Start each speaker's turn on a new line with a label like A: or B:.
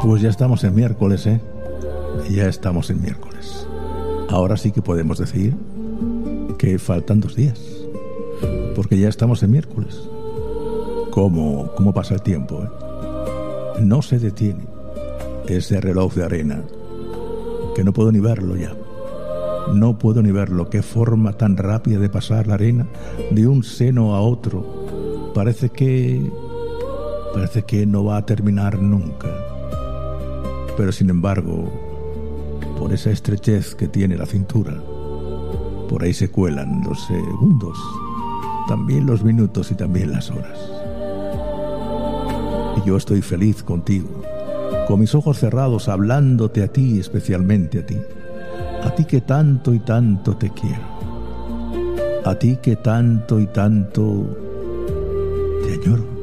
A: Pues ya estamos en miércoles, ¿eh? Ya estamos en miércoles. Ahora sí que podemos decir que faltan 2 días, porque ya estamos en miércoles. ¿Cómo pasa el tiempo, eh? No se detiene ese reloj de arena, que no puedo ni verlo ya. No puedo ni verlo. Qué forma tan rápida de pasar la arena de un seno a otro. Parece que no va a terminar nunca. Pero sin embargo, por esa estrechez que tiene la cintura, por ahí se cuelan los segundos, también los minutos y también las horas. Y yo estoy feliz contigo, con mis ojos cerrados, hablándote a ti, especialmente a ti que tanto y tanto te quiero, a ti que tanto y tanto te añoro.